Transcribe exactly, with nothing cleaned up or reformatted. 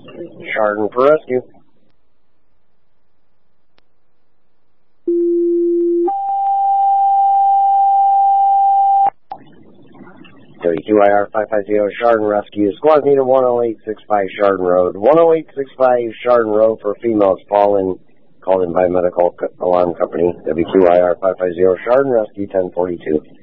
Chardon for rescue. W Q I R five five zero Chardon Rescue, squad meter one oh eight six five Chardon Road. one oh eight six five Chardon Road for females fallen, called in by medical alarm company. W Q I R five five zero Chardon Rescue ten forty-two.